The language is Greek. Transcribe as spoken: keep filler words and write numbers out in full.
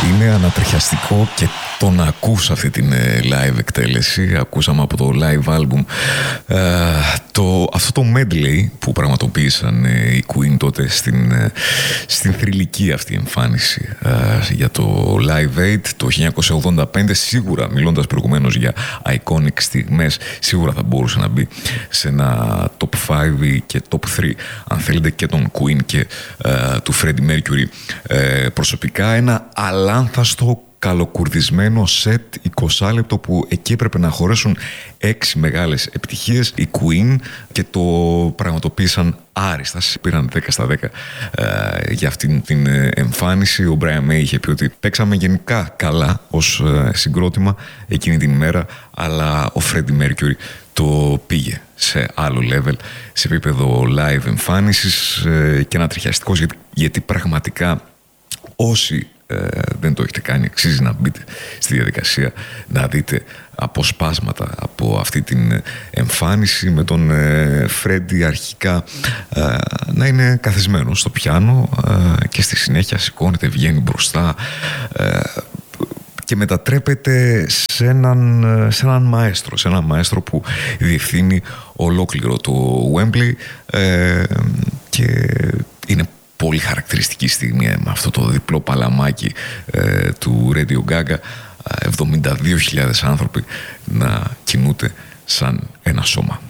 Είναι ανατριχιαστικό και το να ακούς αυτή την live εκτέλεση. Ακούσαμε από το live album ε, το, αυτό το medley που πραγματοποίησαν ε, οι Queen τότε στην, ε, στην θρυλική αυτή εμφάνιση ε, για το Live Aid το χίλια εννιακόσια ογδόντα πέντε. Σίγουρα, μιλώντας προηγουμένως για iconic στιγμές, σίγουρα θα μπορούσε να μπει σε ένα top πέντε και top τρία, αν θέλετε, και των Queen και ε, του Freddie Mercury. Ε, προσωπικά ένα αλάνθαστο καλοκουρδισμένο σετ είκοσι λεπτό που εκεί έπρεπε να χωρέσουν έξι μεγάλες επιτυχίες οι Queen και το πραγματοποίησαν άριστα. Πήραν δέκα στα δέκα ε, για αυτήν την εμφάνιση. Ο Brian May είχε πει ότι παίξαμε γενικά καλά ως ε, συγκρότημα εκείνη την ημέρα, αλλά ο Freddie Mercury το πήγε σε άλλο level, σε επίπεδο live εμφάνισης ε, και ανατριχιαστικός, γιατί, γιατί πραγματικά όσοι Ε, δεν το έχετε κάνει, αξίζει να μπείτε στη διαδικασία να δείτε αποσπάσματα από αυτή την εμφάνιση με τον ε, Φρέντι αρχικά ε, να είναι καθισμένος στο πιάνο ε, και στη συνέχεια σηκώνεται, βγαίνει μπροστά ε, και μετατρέπεται σε έναν, σε έναν μαέστρο, σε έναν μαέστρο που διευθύνει ολόκληρο το Wembley ε, και είναι πολύ χαρακτηριστική στιγμή με αυτό το διπλό παλαμάκι ε, του Radio Gaga, εβδομήντα δύο χιλιάδες άνθρωποι να κινούνται σαν ένα σώμα.